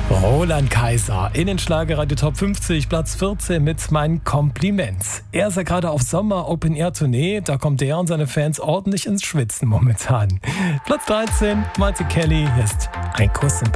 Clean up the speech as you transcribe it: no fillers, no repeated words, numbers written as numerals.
Roland Kaiser in den Schlagerradio Top 50, Platz 14 mit Mein Kompliment. Er ist ja gerade auf Sommer-Open-Air-Tournee, da kommt er und seine Fans ordentlich ins Schwitzen momentan. Platz 13, Malte Kelly, hier ist Ein Kuss im